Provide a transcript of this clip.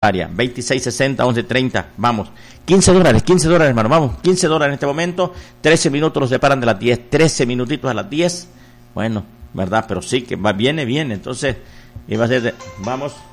área, 2660 1130, vamos, $15, hermano, vamos, $15 en este momento, 13 minutos los separan de las 10, 13 minutitos a las 10, bueno, verdad, pero sí que va, viene, entonces, iba a ser, vamos.